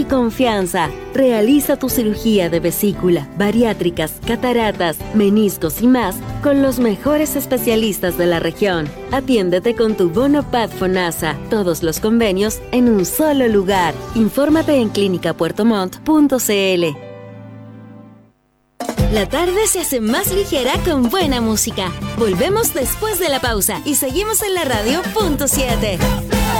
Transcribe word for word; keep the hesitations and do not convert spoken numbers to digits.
confianza. Realiza tu cirugía de vesícula, bariátricas, cataratas, meniscos y más con los mejores especialistas de la región. Atiéndete con tu bono P A D FONASA. Todos los convenios en un solo lugar. Infórmate en clínica puerto montt punto c l. La tarde se hace más ligera con buena música. Volvemos después de la pausa y seguimos en la radio punto siete.